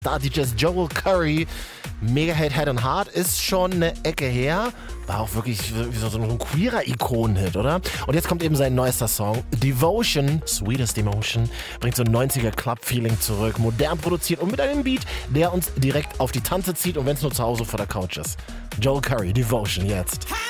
Da DJs Joel Curry, Mega-Hit Head and Heart, ist schon eine Ecke her. War auch wirklich so ein queerer Ikonen-Hit, oder? Und jetzt kommt eben sein neuester Song, Devotion, Sweetest Emotion, bringt so ein 90er Club-Feeling zurück, modern produziert und mit einem Beat, der uns direkt auf die Tanze zieht und wenn es nur zu Hause vor der Couch ist. Joel Curry, Devotion, jetzt.